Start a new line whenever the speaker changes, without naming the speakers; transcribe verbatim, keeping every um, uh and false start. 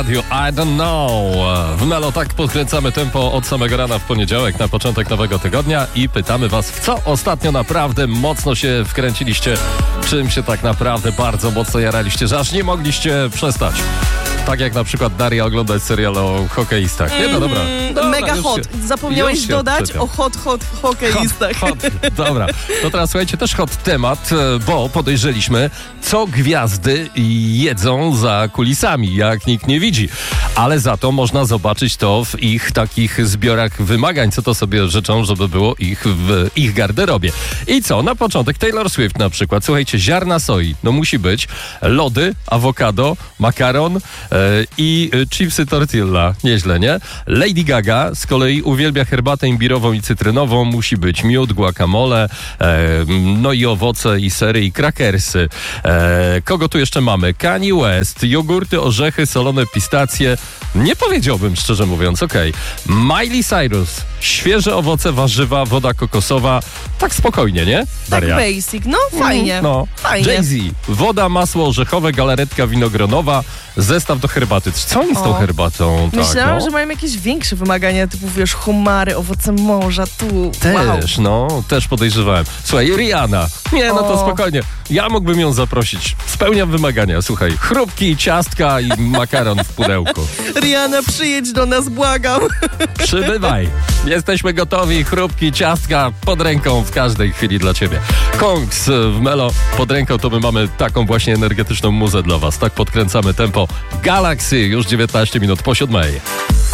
I don't know. W Melo tak podkręcamy tempo od samego rana w poniedziałek na początek nowego tygodnia i pytamy was, w co ostatnio naprawdę mocno się wkręciliście, czym się tak naprawdę bardzo mocno jaraliście, że aż nie mogliście przestać. Tak jak na przykład Daria oglądać serial o hokeistach. Nie, no dobra. dobra
Mega hot.
się,
Zapomniałeś dodać o hot, hot hokeistach.
Hot, hot. Dobra. To teraz słuchajcie, też hot temat, bo podejrzeliśmy, co gwiazdy jedzą za kulisami, jak nikt nie widzi. Ale za to można zobaczyć to w ich takich zbiorach wymagań, co to sobie życzą, żeby było ich w ich garderobie. I co? Na początek Taylor Swift na przykład. Słuchajcie, ziarna soi. No musi być. Lody, awokado, makaron, i chipsy tortilla. Nieźle, nie? Lady Gaga z kolei uwielbia herbatę imbirową i cytrynową. Musi być miód, guacamole, e, no i owoce, i sery, i krakersy. E, kogo tu jeszcze mamy? Kanye West, jogurty, orzechy, solone pistacje. Nie powiedziałbym, szczerze mówiąc, okej. Okay. Miley Cyrus, świeże owoce, warzywa, woda kokosowa. Tak spokojnie, nie? Daria?
Tak basic. No fajnie.
No.
Fajnie.
Jay-Z, woda, masło orzechowe, galaretka winogronowa, zestaw do herbaty. Co oni z tą
O.
herbatą?
Myślałam,
tak, no?
że mają jakieś większe wymagania, typu wiesz, homary, owoce morza, tu.
Też,
wow.
no, też podejrzewałem. Słuchaj, Rihanna. Nie, no to
O.
spokojnie. Ja mógłbym ją zaprosić. Spełniam wymagania. Słuchaj, chrupki, ciastka i makaron w pudełku.
Rihanna, przyjedź do nas, błagam.
Przybywaj. Jesteśmy gotowi. Chrupki, ciastka pod ręką w każdej chwili dla ciebie. Kongs w Melo pod ręką, to my mamy taką właśnie energetyczną muzę dla was. Tak podkręcamy tempo. Galaxy już dziewiętnaście minut po siódmej.